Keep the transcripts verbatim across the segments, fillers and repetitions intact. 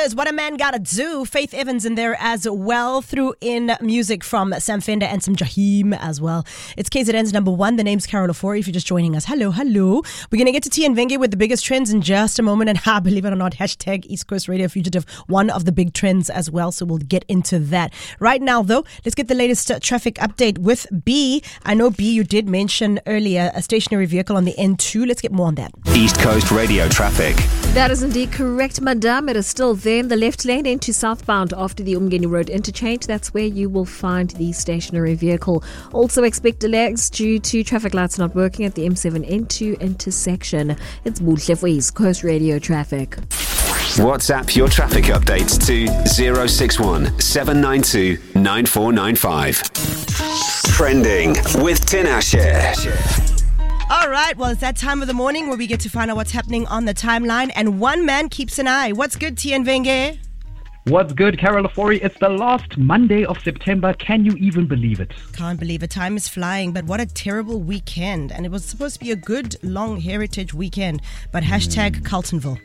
is What a Man Gotta Do. Faith Evans in there as well. Threw in music from Sam Fender and some Jaheim as well. It's K Z N's number one. The name's Carol Ofori. If you're just joining us, hello, hello. We're going to get to T N Venge with the biggest trends in just a moment. And ha, believe it or not, hashtag East Coast Radio Fugitive, one of the big trends as well. So we'll get into that. Right now, though, let's get the latest uh, traffic update with B. I know, B, you did mention earlier a stationary vehicle on the N two. Let's get more on that. East Coast Radio traffic. That is indeed correct, madame. It is still there in the left lane into southbound after the Umgeni Road interchange. That's where you will find the stationary vehicle. Also expect delays due to traffic lights not working at the M seven N two intersection. It's Buhle for East Coast Radio traffic. WhatsApp your traffic updates to zero six one seven nine two nine four nine five. Trending with Tinashe. All right, well, it's that time of the morning where we get to find out what's happening on the timeline, and one man keeps an eye. What's good, T N Venge? What's good, Carol Ofori? It's the last Monday of September. Can you even believe it? Can't believe it. Time is flying, but what a terrible weekend. And it was supposed to be a good, long heritage weekend, but hashtag mm. Carltonville.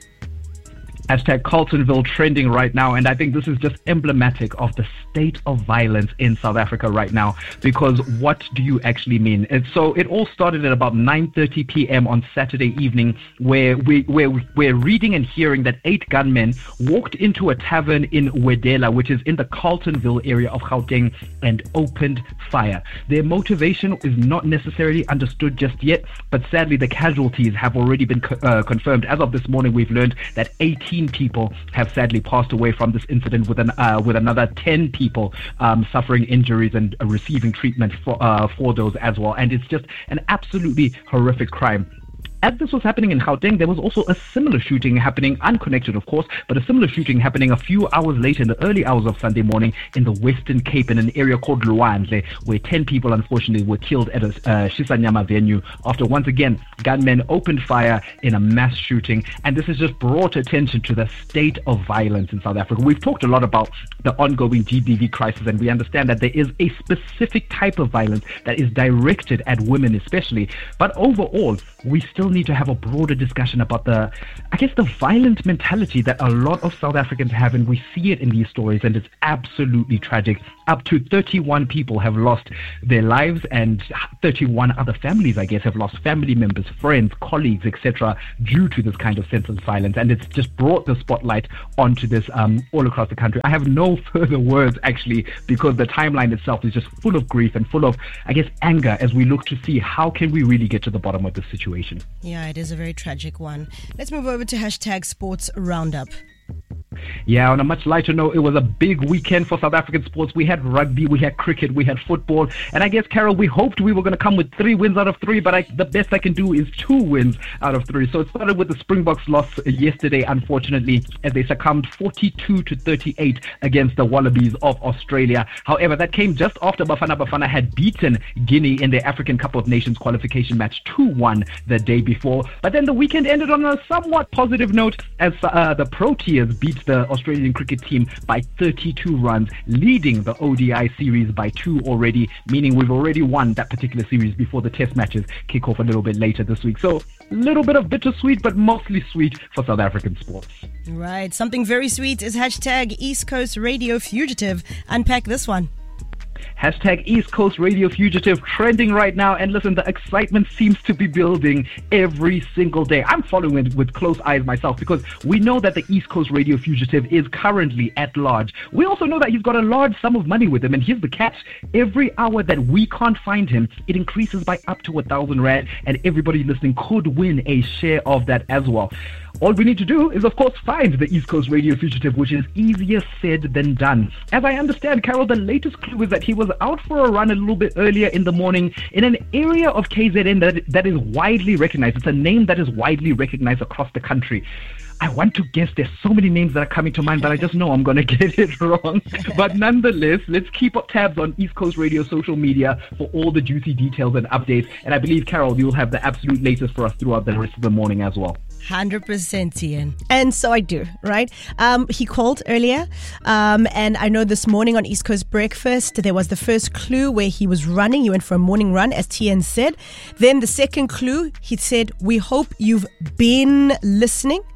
Hashtag Carltonville trending right now, and I think this is just emblematic of the state of violence in South Africa right now, because what do you actually mean? And so it all started at about nine thirty p.m. on Saturday evening, where we, where we're reading and hearing that eight gunmen walked into a tavern in Wedela, which is in the Carltonville area of Gauteng, and opened fire. Their motivation is not necessarily understood just yet, but sadly the casualties have already been co- uh, confirmed. As of this morning, we've learned that eighteen people have sadly passed away from this incident, with an uh, with another ten people um, suffering injuries and uh, receiving treatment for uh, for those as well. And it's just an absolutely horrific crime. As this was happening in Gauteng, there was also a similar shooting happening, unconnected of course, but a similar shooting happening a few hours later in the early hours of Sunday morning in the Western Cape in an area called Luandle, where ten people unfortunately were killed at a uh, Shisanyama venue after once again gunmen opened fire in a mass shooting. And this has just brought attention to the state of violence in South Africa. We've talked a lot about the ongoing G B V crisis, and we understand that there is a specific type of violence that is directed at women especially. But overall, we still need to have a broader discussion about the, I guess, the violent mentality that a lot of South Africans have, and we see it in these stories, and it's absolutely tragic. Up to thirty-one people have lost their lives, and thirty-one other families, I guess, have lost family members, friends, colleagues, et cetera, due to this kind of senseless violence. And it's just brought the spotlight onto this um, all across the country. I have no further words, actually, because the timeline itself is just full of grief and full of, I guess, anger as we look to see how can we really get to the bottom of this situation. Yeah, it is a very tragic one. Let's move over to hashtag Sports Roundup. Yeah, on a much lighter note, it was a big weekend for South African sports. We had rugby, we had cricket, we had football. And I guess, Carol, we hoped we were going to come with three wins out of three, but I, the best I can do is two wins out of three. So it started with the Springboks loss yesterday, unfortunately, as they succumbed forty-two to thirty-eight against the Wallabies of Australia. However, that came just after Bafana Bafana had beaten Guinea in their African Cup of Nations qualification match two one the day before. But then the weekend ended on a somewhat positive note as uh, the Proteas beat the Australian cricket team by thirty-two runs, leading the O D I series by two already, meaning we've already won that particular series before the test matches kick off a little bit later this week. So a little bit of bittersweet, but mostly sweet for South African sports. Right. Something very sweet is hashtag East Coast Radio Fugitive. Unpack this one. Hashtag East Coast Radio Fugitive trending right now. And listen, the excitement seems to be building every single day. I'm following it with close eyes myself, because we know that the East Coast Radio Fugitive is currently at large. We also know that he's got a large sum of money with him. And here's the catch. Every hour that we can't find him, it increases by up to a thousand rand. And everybody listening could win a share of that as well. All we need to do is, of course, find the East Coast Radio Fugitive, which is easier said than done. As I understand, Carol, the latest clue is that he was out for a run a little bit earlier in the morning in an area of K Z N that, that is widely recognized. It's a name that is widely recognized across the country. I want to guess. There's so many names that are coming to mind, but I just know I'm going to get it wrong. But nonetheless, let's keep up tabs on East Coast Radio social media for all the juicy details and updates. And I believe, Carol, you'll have the absolute latest for us throughout the rest of the morning as well. one hundred percent, Ian. And so I do, right? Um, he called earlier, um, and I know this morning on East Coast Breakfast, there was the first clue where he was running. He went for a morning run, as T N said. Then the second clue, he said, we hope you've been listening.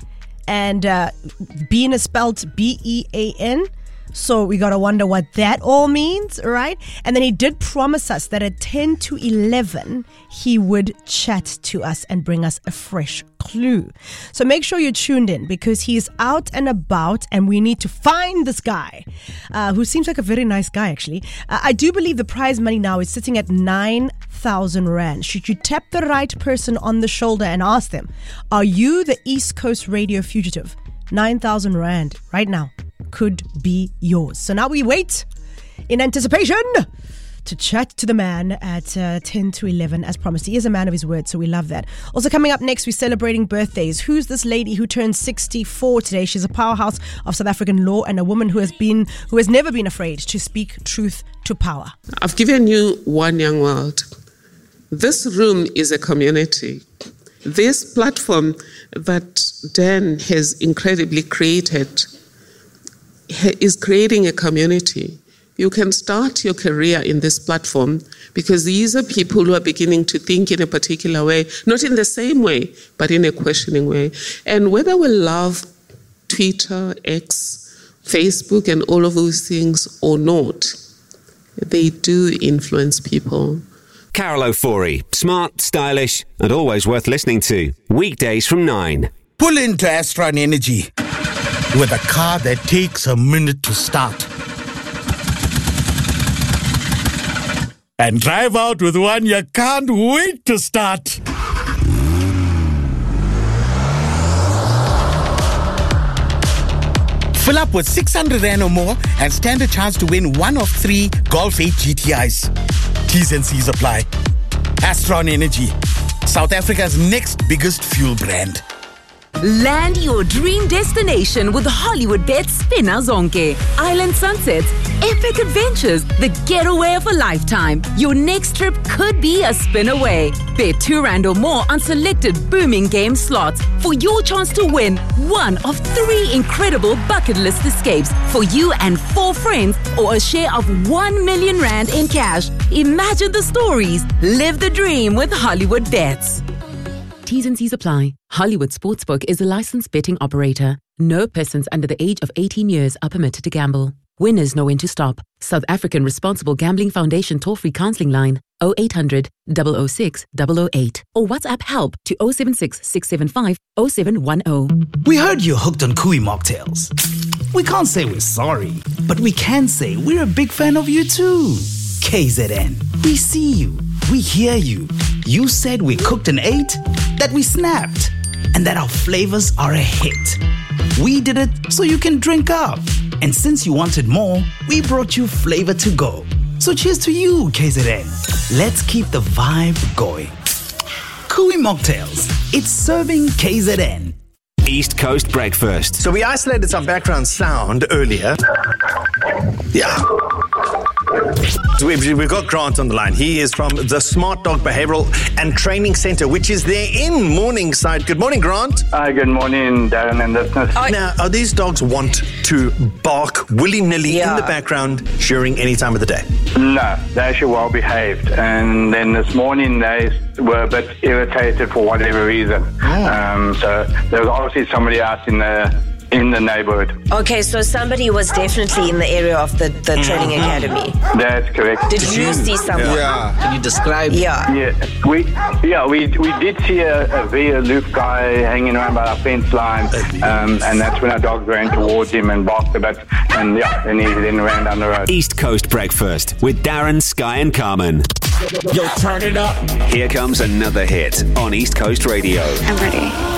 and uh, Bean is spelled B E A N. So we got to wonder what that all means, right? And then he did promise us that at ten to eleven, he would chat to us and bring us a fresh clue. So make sure you're tuned in because he's out and about and we need to find this guy uh, who seems like a very nice guy, actually. Uh, I do believe the prize money now is sitting at nine thousand rand. Should you tap the right person on the shoulder and ask them, are you the East Coast Radio fugitive? nine thousand rand right now could be yours. So now we wait in anticipation to chat to the man at uh, ten to eleven as promised. He is a man of his word, so we love that. Also coming up next, we're celebrating birthdays. Who's this lady who turned sixty-four today? She's a powerhouse of South African law and a woman who has been, who has never been afraid to speak truth to power. I've given you one young world. This room is a community. This platform that Dan has incredibly created is creating a community. You can start your career in this platform because these are people who are beginning to think in a particular way, not in the same way, but in a questioning way. And whether we love Twitter, X, Facebook, and all of those things or not, they do influence people. Carol Ofori, smart, stylish, and always worth listening to. Weekdays from nine. Pull into Astron Energy with a car that takes a minute to start. And drive out with one you can't wait to start. Fill up with six hundred rand or more and stand a chance to win one of three Golf eight G T Is. T's and C's apply. Astron Energy, South Africa's next biggest fuel brand. Land your dream destination with Hollywood Bet Spinner Zonke. Island sunsets, epic adventures, the getaway of a lifetime. Your next trip could be a spin away. Bet two rand or more on selected booming game slots for your chance to win one of three incredible bucket list escapes for you and four friends or a share of one million rand in cash. Imagine the stories. Live the dream with Hollywood Bets. T's and C's apply. Hollywood Sportsbook is a licensed betting operator. No persons under the age of eighteen years are permitted to gamble. Winners know when to stop. South African Responsible Gambling Foundation toll-free counseling line oh eight hundred, double oh six, double oh eight or WhatsApp help to oh seven six, six seven five, oh seven one oh. We heard you're hooked on Kui mocktails. We can't say we're sorry, but we can say we're a big fan of you too. K Z N, we see you, we hear you. You said we cooked and ate, that we snapped, and that our flavors are a hit. We did it so you can drink up. And since you wanted more, we brought you flavor to go. So cheers to you, K Z N. Let's keep the vibe going. Kui Mocktails, it's serving K Z N. East Coast Breakfast. So we isolated some background sound earlier. Yeah. So we've, we've got Grant on the line. He is from the Smart Dog Behavioral and Training Center, which is there in Morningside. Good morning, Grant. Hi, good morning, Darren and listeners. Now, are these dogs want to bark willy-nilly Yeah. in the background during any time of the day? No, they're actually well behaved. And then this morning they were a bit irritated for whatever reason. Um, so there was obviously somebody else in the in the neighborhood. Okay, so somebody was definitely in the area of the, the training academy. That's correct. Did you see someone? Can you describe? Yeah. Yeah, we yeah we we did see a, a very aloof guy hanging around by our fence line, um, and that's when our dogs ran towards him and barked a bit, and yeah, and he then ran down the road. East Coast Breakfast with Darren, Sky and Carmen. Yo, turn it up. Here comes another hit on East Coast Radio. I'm ready.